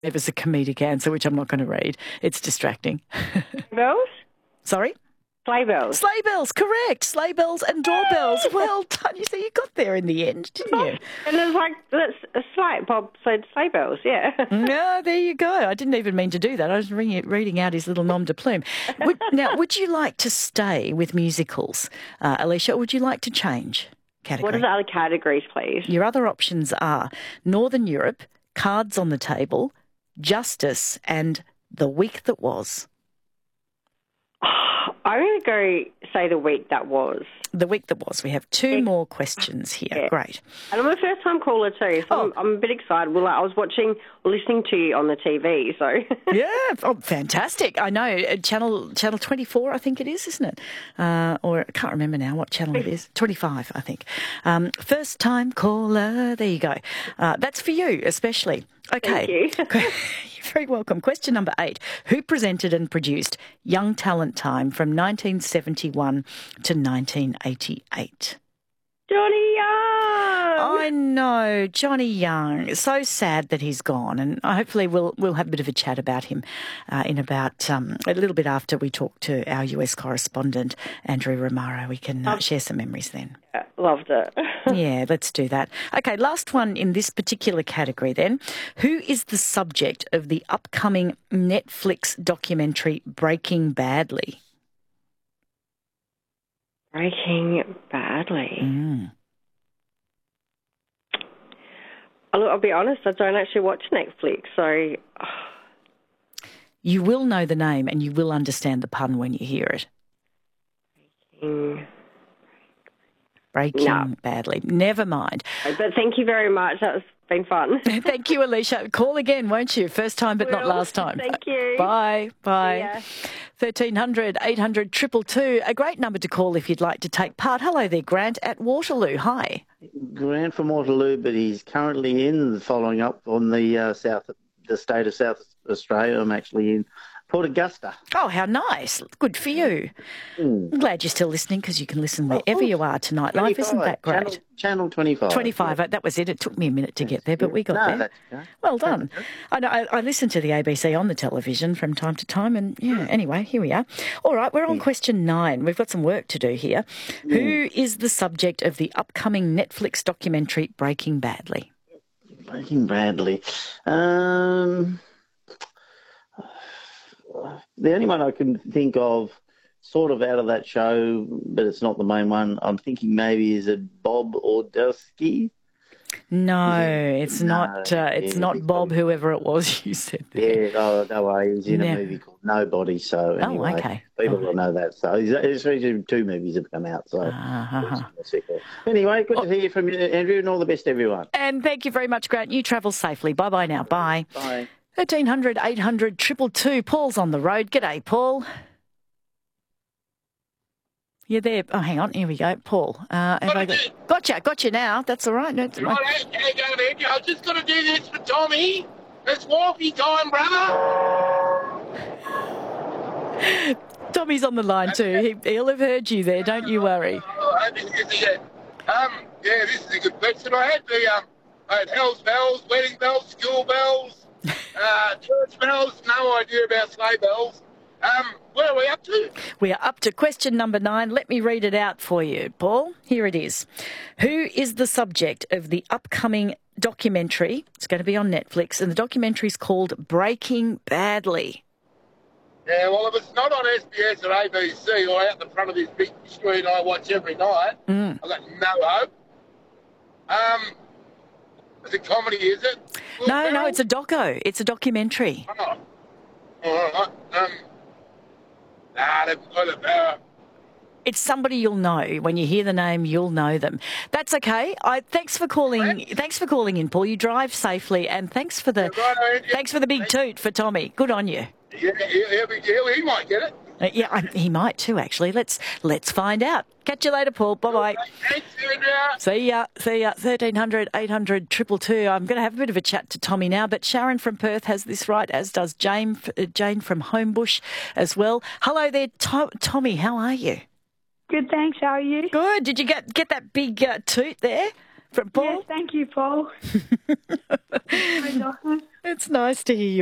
It was a comedic answer, which I'm not going to read. It's distracting. Bells? Sorry? Sleigh bells. Sleigh bells, correct. Sleigh bells and doorbells. Well done. You see, you got there in the end, didn't you? And it was like, that's a slight. Bob said sleigh bells, yeah. Yeah, there you go. I didn't even mean to do that. I was reading out his little nom de plume. Would you like to stay with musicals, Alicia, or would you like to change category? What are the other categories, please? Your other options are Northern Europe, Cards on the Table, Justice, and The Week That Was. I'm going to go say The Week That Was. The Week That Was. We have two more questions here. Yeah. Great. And I'm a first-time caller too, so I'm a bit excited. Well, I was listening to you on the TV, so... Yeah, fantastic. I know. Channel 24, I think it is, isn't it? Or I can't remember now what channel it is. 25, I think. First-time caller. There you go. That's for you, especially. Okay. Thank you. You're very welcome. Question number 8. Who presented and produced Young Talent Time from 1971 to 1988? Johnny Young! I know, Johnny Young. So sad that he's gone, and hopefully we'll have a bit of a chat about him in about a little bit after we talk to our US correspondent, Andrew Romaro. We can share some memories then. Loved it. Yeah, let's do that. Okay, last one in this particular category then. Who is the subject of the upcoming Netflix documentary Breaking Badly? Breaking Badly. Look, I'll be honest, I don't actually watch Netflix, so... You will know the name and you will understand the pun when you hear it. Breaking Badly. Never mind. But thank you very much. That's been fun. Thank you, Alicia. Call again, won't you? First time, but not last time. Thank you. Bye. Yeah. 1300 800 222. A great number to call if you'd like to take part. Hello there, Grant at Waterloo. Hi. Grant from Waterloo, but he's currently following up on the state of South Australia. I'm actually in Port Augusta. Oh, how nice. Good for you. I'm glad you're still listening because you can listen wherever you are tonight. Life, isn't that great? Channel 25. 25, yeah. That was it. It took me a minute to get there, but we got there. That's okay. Well done. I know. I listen to the ABC on the television from time to time, and anyway, here we are. All right, we're on question 9. We've got some work to do here. Who is the subject of the upcoming Netflix documentary Breaking Badly? Breaking Badly. The only one I can think of sort of out of that show, but it's not the main one, I'm thinking maybe is it Bob Odersky? No, it's not. It's not Bob, whoever it was you said there. Yeah, no way. He's in a movie called Nobody, so anyway, okay. People will know that. So it's 2 movies have come out, so anyway, good to hear from you, Andrew, and all the best to everyone. And thank you very much, Grant. You travel safely. Bye-bye now. Bye. Bye. 1300 800 222. Paul's on the road. G'day, Paul. You're there. Oh, hang on. Here we go. Paul. Gotcha now. That's all right. Right, how you going, Andrew? I was just going to do this for Tommy. It's walkie time, brother. Tommy's on the line too. He'll have heard you there. Don't you worry. Yeah, this is a good question. I had house bells, wedding bells, school bells, church bells. No idea about sleigh bells. Where are we up to? We are up to question number 9. Let me read it out for you, Paul. Here it is. Who is the subject of the upcoming documentary? It's going to be on Netflix, and the documentary is called Breaking Badly. Yeah, well, if it's not on SBS or ABC or out the front of this big screen I watch every night, I've got no hope. It's a comedy, is it? No, it's a doco. It's a documentary. Oh. All right. It's somebody you'll know. When you hear the name, you'll know them. That's okay. Thanks for calling. Thanks for calling in, Paul. You drive safely, and thanks for the big toot for Tommy. Good on you. Yeah, he might get it. He might too, actually. Let's find out. Catch you later, Paul. Bye-bye. Thanks, Andrew. See ya. 1300 800 222. I'm going to have a bit of a chat to Tommy now, but Sharon from Perth has this right, as does Jane from Homebush as well. Hello there, Tommy. How are you? Good, thanks. How are you? Good. Did you get that big toot there From Paul? Yes, thank you, Paul. It's nice to hear you.